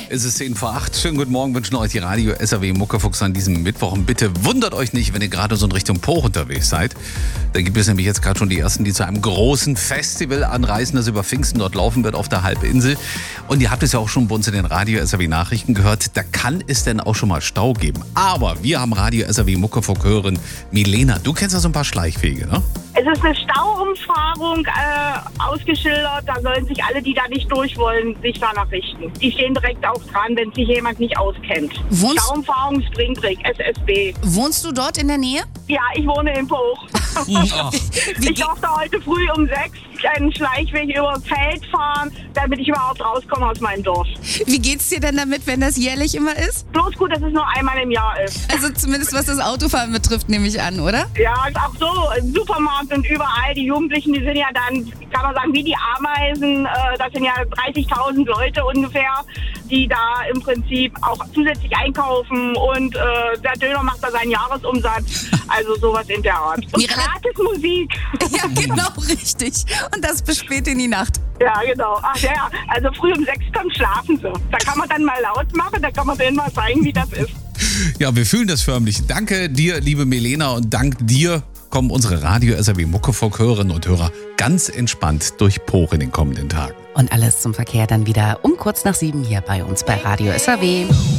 Es ist 7:10. Schönen guten Morgen, wünschen euch die Radio SAW Muckefuchs an diesem Mittwoch. Und bitte wundert euch nicht, wenn ihr gerade so in Richtung Poch unterwegs seid. Da gibt es nämlich jetzt gerade schon die ersten, die zu einem großen Festival anreisen, das über Pfingsten dort laufen wird auf der Halbinsel. Und ihr habt es ja auch schon bei uns in den Radio SAW Nachrichten gehört. Da kann es denn auch schon mal Stau geben. Aber wir haben Radio SAW Muckefuck-Hörerin Milena. Du kennst ja so ein paar Schleichwege, ne? Es ist eine Stauumfahrung ausgeschildert. Da sollen sich alle, die da nicht durch wollen, sich danach richten. Die stehen direkt auch dran, wenn sich jemand nicht auskennt. Stauumfahrung Springbrick, SSB. Wohnst du dort in der Nähe? Ja, ich wohne in Poch. Ich durfte heute früh um 6 einen Schleichweg über das Feld fahren, damit ich überhaupt rauskomme aus meinem Dorf. Wie geht's dir denn damit, wenn das jährlich immer ist? Bloß gut, dass es nur einmal im Jahr ist. Also zumindest was das Autofahren betrifft, nehme ich an, oder? Ja, auch so im Supermarkt und überall. Die Jugendlichen, die sind ja dann, kann man sagen, wie die Ameisen. Das sind ja 30.000 Leute ungefähr, die da im Prinzip auch zusätzlich einkaufen. Und der Döner macht da seinen Jahresumsatz. Also sowas in der Art. Und gratis Musik. Ja, genau, richtig. Und das bis spät in die Nacht. Ja, genau. Ach ja, also früh um 6 kommt schlafen so. Da kann man dann mal laut machen, da kann man denen mal zeigen, wie das ist. Ja, wir fühlen das förmlich. Danke dir, liebe Milena, und dank dir kommen unsere Radio SAW Muckefuck-Hörerinnen und Hörer ganz entspannt durch Poch in den kommenden Tagen. Und alles zum Verkehr dann wieder um kurz nach 7 hier bei uns bei Radio SAW.